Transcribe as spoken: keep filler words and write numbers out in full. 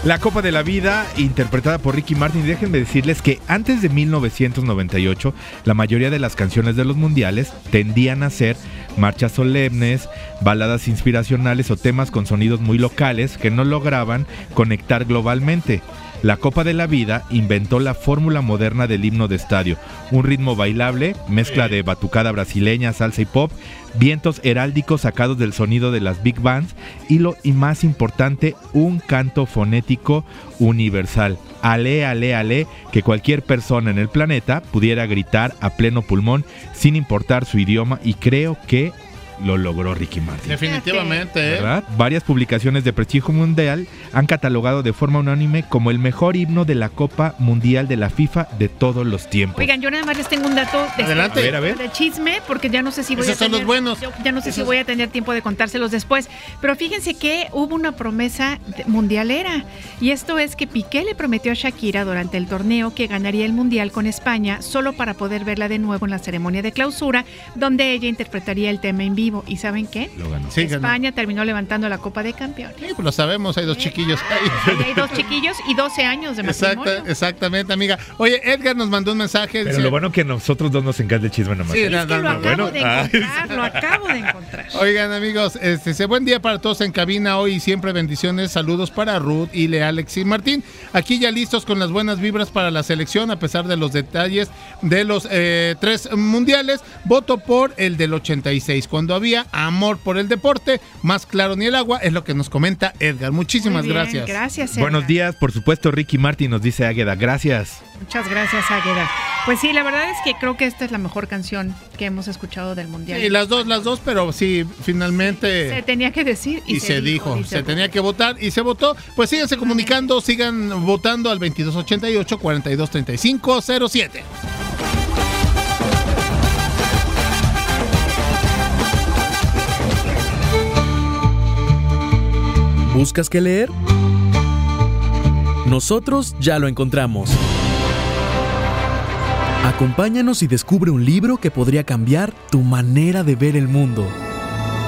La Copa de la Vida, interpretada por Ricky Martin. Déjenme decirles que antes de mil novecientos noventa y ocho, la mayoría de las canciones de los mundiales tendían a ser marchas solemnes, baladas inspiracionales o temas con sonidos muy locales que no lograban conectar globalmente. La Copa de la Vida inventó la fórmula moderna del himno de estadio, un ritmo bailable, mezcla de batucada brasileña, salsa y pop, vientos heráldicos sacados del sonido de las big bands y lo y más importante, un canto fonético universal. Ale, ale, ale, que cualquier persona en el planeta pudiera gritar a pleno pulmón sin importar su idioma, y creo que lo logró Ricky Martin. Definitivamente, ¿eh? ¿Verdad? Varias publicaciones de prestigio mundial han catalogado de forma unánime como el mejor himno de la Copa Mundial de la FIFA de todos los tiempos. Oigan, yo nada más les tengo un dato de, Adelante. A ver, a ver. de chisme, porque ya no sé si voy Esos a son tener, los buenos. yo ya no sé Esos... si voy a tener tiempo de contárselos después, pero fíjense que hubo una promesa mundialera, y esto es que Piqué le prometió a Shakira durante el torneo que ganaría el Mundial con España solo para poder verla de nuevo en la ceremonia de clausura, donde ella interpretaría el tema en vivo. ¿Y saben qué? Lo ganó. Sí, ganó. España terminó levantando la Copa de Campeones. Sí, pues lo sabemos, hay dos chiquillos. Ahí hay dos chiquillos y doce años de matrimonio. Exacta, exactamente, amiga. Oye, Edgar nos mandó un mensaje. Pero dice, lo bueno que a nosotros dos nos encanta el chisme nomás. Sí, ¿eh? Es no, que no, lo no, acabo bueno. de encontrar, lo acabo de encontrar. Oigan, amigos, este, este, buen día para todos en cabina hoy y siempre bendiciones. Saludos para Ruth, Ile, Alex y Martín. Aquí ya listos con las buenas vibras para la selección, a pesar de los detalles de los eh, tres mundiales. Voto por el del ochenta y seis, cuando había amor por el deporte, más claro ni el agua, es lo que nos comenta Edgar. Muchísimas Muy bien, gracias. Gracias, Edgar. Buenos días, por supuesto, Ricky Martin, nos dice Águeda. Gracias. Muchas gracias, Águeda. Pues sí, la verdad es que creo que esta es la mejor canción que hemos escuchado del Mundial. Sí, las dos, las dos, pero sí, finalmente... Se tenía que decir y, Y se dijo, y se tenía que votar y se votó. Pues síganse comunicando, sigan votando al veintidós ochenta y ocho, cuarenta y dos treinta y cinco cero siete. ¿Buscas qué leer? Nosotros ya lo encontramos. Acompáñanos y descubre un libro que podría cambiar tu manera de ver el mundo.